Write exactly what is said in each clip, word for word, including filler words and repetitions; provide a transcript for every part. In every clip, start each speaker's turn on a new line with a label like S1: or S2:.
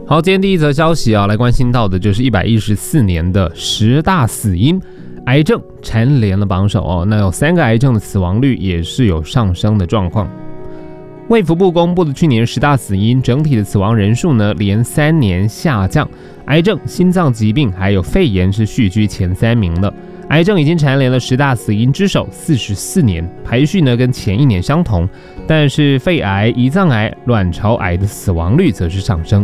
S1: 好，今天第一则消息啊，来关心到的就是一百一十四年的十大死因，癌症蝉联了榜首哦。那有三个癌症的死亡率也是有上升的状况。卫福部公布的去年十大死因，整体的死亡人数呢连三年下降，癌症、心脏疾病还有肺炎是续居前三名的。癌症已经蝉联了十大死因之首四十四年，排序呢跟前一年相同，但是肺癌、胰脏癌、卵巢癌的死亡率则是上升。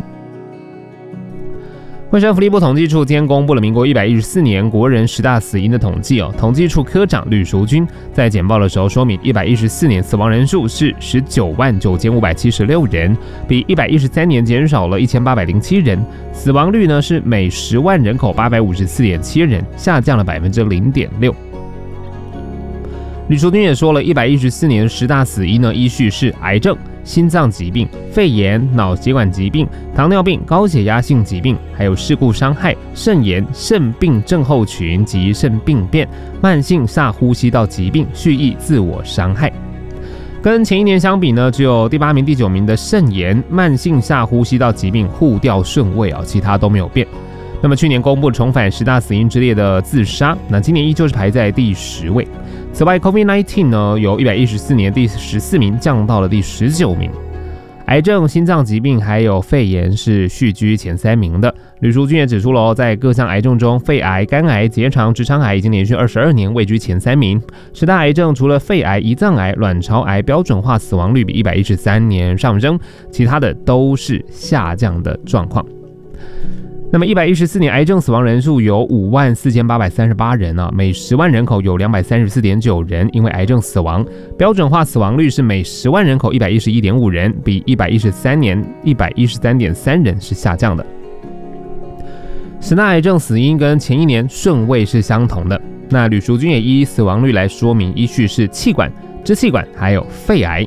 S1: 卫生福利部统计处今天公布了民国一百一十四年国人十大死因的统计哦。统计处科长吕淑君在简报的时候说明，一百一十四年死亡人数是十九万九千五百七十六人，比一百一十三年减少了一千八百零七人，死亡率呢是每十万人口八百五十四点七人，下降了百分之零点六。吕淑君也说了，一百一十四年十大死因呢，依序是癌症、心脏疾病、肺炎、脑血管疾病、糖尿病、高血压性疾病，还有事故伤害、肾炎、肾病症候群及肾病变、慢性下呼吸道疾病、蓄意自我伤害。跟前一年相比呢，只有第八名、第九名的肾炎、慢性下呼吸道疾病互调顺位啊，其他都没有变。那么去年公布重返十大死因之列的自杀，那今年依旧是排在第十位。此外 ，COVID 十九 呢由一百一十四年第十四名降到了第十九名。癌症、心脏疾病还有肺炎是续居前三名的。吕淑君也指出了哦，在各项癌症中，肺癌、肝癌、结肠、直肠癌已经连续二十二年位居前三名。十大癌症除了肺癌、胰脏癌、卵巢癌标准化死亡率比一百一十三年上升，其他的都是下降的状况。那么一百一十四年癌症死亡人数有五万四千八百三十八人啊，每十万人口有两百三十四点九人因为癌症死亡，标准化死亡率是每十万人口一百一十一点五人，比一百一十三年一百一十三点三人是下降的。十大癌症死因跟前一年顺位是相同的。那吕淑君也依死亡率来说明，依序是气管、支气管还有肺癌、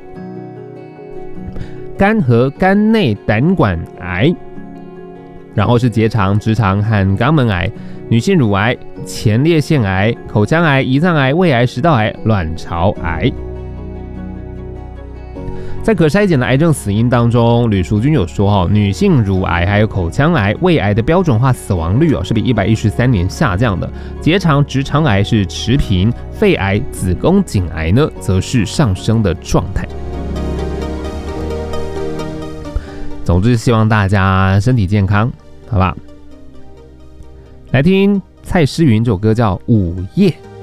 S1: 肝和肝内胆管癌，然后是结肠、直肠和肛门癌、女性乳癌、前列腺癌、口腔癌、胰脏癌、胃癌、食道癌、卵巢癌。在可筛检的癌症死因当中，吕淑君有说哈，女性乳癌还有口腔癌、胃癌的标准化死亡率哦是比一百一十三年下降的，结肠、直肠癌是持平，肺癌、子宫颈癌呢则是上升的状态。总之，希望大家身体健康。好吧，来听蔡诗芸这首歌叫《午夜》。